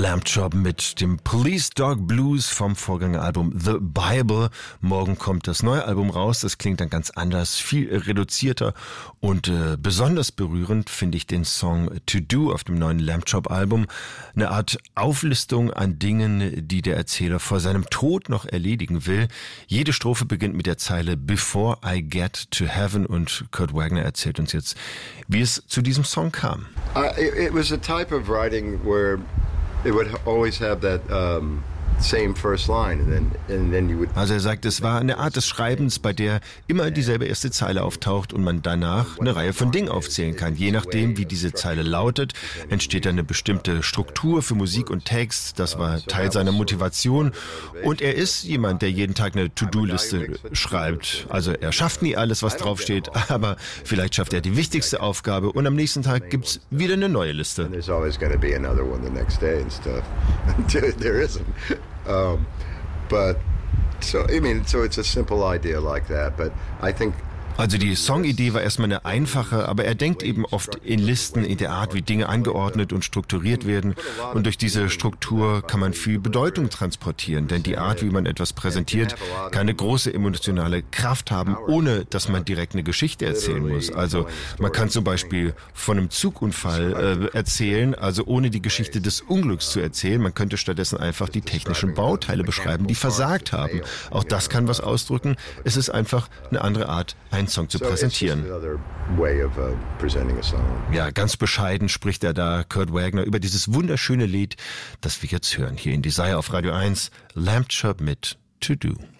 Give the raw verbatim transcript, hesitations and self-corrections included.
Lamb Chop mit dem Police Dog Blues vom Vorgängeralbum The Bible. Morgen kommt das neue Album raus. Das klingt dann ganz anders, viel reduzierter und äh, besonders berührend finde ich den Song To Do auf dem neuen Lamb Chop Album. Eine Art Auflistung an Dingen, die der Erzähler vor seinem Tod noch erledigen will. Jede Strophe beginnt mit der Zeile Before I Get to Heaven und Kurt Wagner erzählt uns jetzt, wie es zu diesem Song kam. Uh, it, it was a type of writing where it would always have that um, same first line, and then and then you would. Also er sagt, es war eine Art des Schreibens, bei der immer dieselbe erste Zeile auftaucht und man danach eine Reihe von Dingen aufzählen kann. Je nachdem, wie diese Zeile lautet, entsteht eine bestimmte Struktur für Musik und Text. Das war Teil seiner Motivation. Und er ist jemand, der jeden Tag eine To-Do-Liste schreibt. Also er schafft nie alles, was draufsteht, aber vielleicht schafft er die wichtigste Aufgabe und am nächsten Tag gibt's wieder eine neue Liste. And there's always going to be another one the next day and stuff. There isn't. Um, but so I mean, so it's a simple idea like that. But I think. Also die Songidee war erstmal eine einfache, aber er denkt eben oft in Listen, in der Art, wie Dinge angeordnet und strukturiert werden. Und durch diese Struktur kann man viel Bedeutung transportieren, denn die Art, wie man etwas präsentiert, kann eine große emotionale Kraft haben, ohne dass man direkt eine Geschichte erzählen muss. Also man kann zum Beispiel von einem Zugunfall äh, erzählen, also ohne die Geschichte des Unglücks zu erzählen. Man könnte stattdessen einfach die technischen Bauteile beschreiben, die versagt haben. Auch das kann was ausdrücken. Es ist einfach eine andere Art, einen Song zu präsentieren. Ja, ganz bescheiden spricht er da, Kurt Wagner, über dieses wunderschöne Lied, das wir jetzt hören, hier in Desire auf Radio eins, Lamb Chop mit To Do.